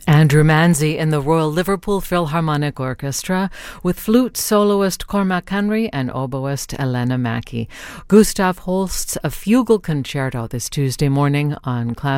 Andrew Manzi in the Royal Liverpool Philharmonic Orchestra with flute soloist Cormac Henry and oboist Elena Mackey. Gustav Holst's A Fugal Concerto this Tuesday morning on Class